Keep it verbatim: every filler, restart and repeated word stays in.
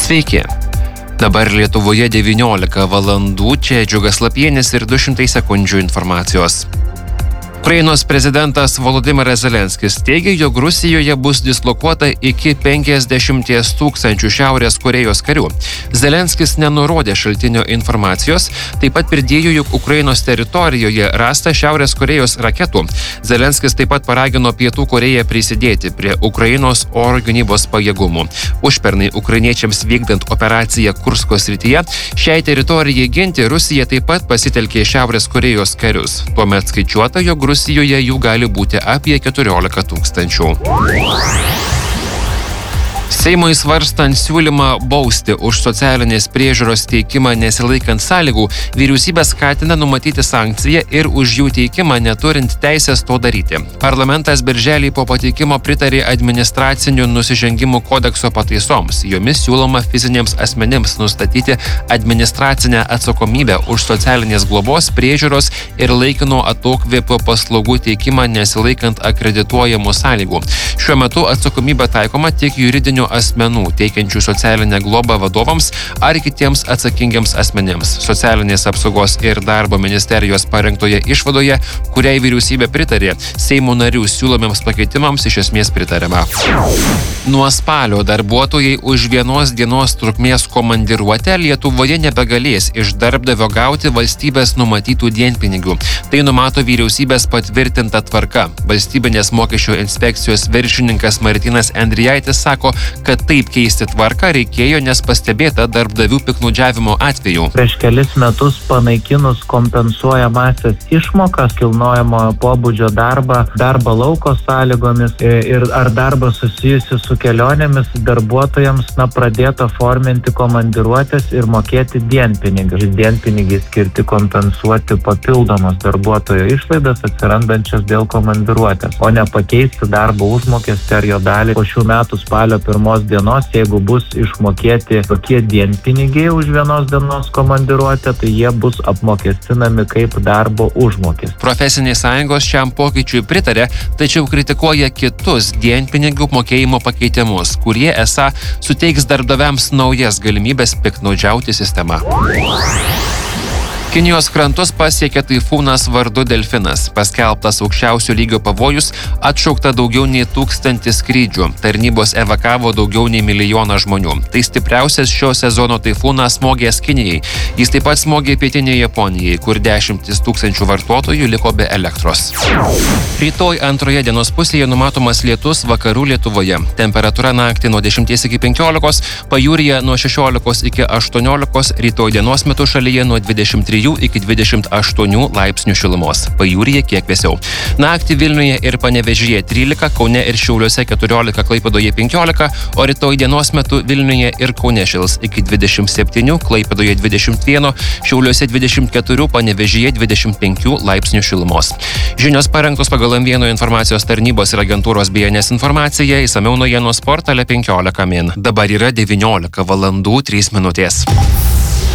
Sveiki. Dabar Lietuvoje devyniolika valandų, čia Džiugas Lapienis ir du šimtai sekundžių informacijos. Ukrainos prezidentas Volodymyras Zelenskis teigia, jog Rusijoje bus dislokuota iki penkiasdešimties tūkstančių Šiaurės Korėjos karių. Zelenskis nenurodė šaltinio informacijos, taip pat pridėjo, jog Ukrainos teritorijoje rasta Šiaurės Korėjos raketų. Zelenskis taip pat paragino Pietų Korėją prisidėti prie Ukrainos oro gynybos pajėgumų. Užpernai ukrainiečiams vykdant operaciją Kursko srityje, šiai teritorijai ginti Rusija taip pat pasitelkė Šiaurės Korėjos karius. Tuomet skaičiuota, jog Rusijoje jų gali būti apie keturiolika tūkstančių. Seimui svarstant siūlymą bausti už socialinės priežiūros teikimą nesilaikant sąlygų, vyriausybė skatina numatyti sankciją ir už jų teikimą neturint teisės to daryti. Parlamentas birželį po pateikimo pritarė administracinių nusižengimų kodekso pataisoms. Jomis siūloma fiziniams asmenims nustatyti administracinę atsakomybę už socialinės globos, priežiūros ir laikino atokvėpio paslaugų teikimą nesilaikant akredituojamų sąlygų. Šiuo metu atsakomybė taikoma tik juridinių asmenų, teikiančių socialinę globą vadovams ar kitiems atsakingiams asmenims. Socialinės apsaugos ir darbo ministerijos parengtoje išvadoje, kuriai vyriausybė pritarė, Seimo narių siūlomiems pakeitimams iš esmės pritariama. Nuo spalio darbuotojai už vienos dienos trukmės komandiruotę Lietuvoje nebegalės iš darbdavio gauti valstybės numatytų dienpinigių. Tai numato vyriausybės patvirtinta tvarka. Valstybinės mokesčių inspekcijos viršininkas Martynas Endrijaitis sako, kad taip keisti tvarką reikėjo, nes pastebėta darbdavių piktnaudžiavimo atvejų. Prieš kelis metus panaikinus kompensuojamąsias išmokas, kilnojamojo pobūdžio darbą, darbą lauko sąlygomis ir ar darbą susijusi su kelionėmis, darbuotojams na, pradėta forminti komandiruotės ir mokėti dienpinigius. Dienpinigiai skirti kompensuoti papildomas darbuotojo išlaidas atsirandančias dėl komandiruotės, o ne pakeisti darbo užmokestį ar jo dalį po šių metų spalio pirmos dienos, jeigu bus išmokėti tokie dienpinigiai už vienos dienos komandiruotę, tai jie bus apmokestinami kaip darbo užmokestis. Profesinės sąjungos šiam pokyčiui pritarė, tačiau kritikuoja kitus dienpinigių mokėjimo pakeitimus, kurie esą suteiks darbdaviams naujas galimybės piktnaudžiauti sistemą. Kinijos krantus pasiekė taifūnas vardu Delfinas. Paskelbtas aukščiausio lygio pavojus, atšaukta daugiau nei tūkstantis skrydžių. Tarnybos evakavo daugiau nei milijoną žmonių. Tai stipriausias šio sezono taifūnas smogęs Kinijai. Jis taip pat smogė pietinėje Japonijai, kur dešimtis tūkstančių vartotojų liko be elektros. Rytoj antroje dienos pusėje numatomas lietus vakarų Lietuvoje. Temperatūra naktį nuo dešimties iki penkiolikos, pajūryje nuo šešiolikos iki aštuoniolikos, rytoj dienos metu šalyje nuo dvidešimt trijų iki dvidešimt aštuonių laipsnių šilumos. Pajūryje kiek vėsiau. Naktį Vilniuje ir Panevėžyje trylika, Kaune ir Šiauliuose keturiolika, Klaipėdoje penkiolika, o rytoj dienos metu Vilniuje ir Kaune šils iki dvidešimt septynių, Klaipėdoje dvidešimt vienas, Šiauliuose dvidešimt keturi, Panevėžyje dvidešimt penki laipsnių šilumos. Žinios parengtos pagal M vienas informacijos tarnybos ir agentūros B N S informaciją, išsamiau naujienos portale penkiolika min. Dabar yra devyniolika valandų trys minutės.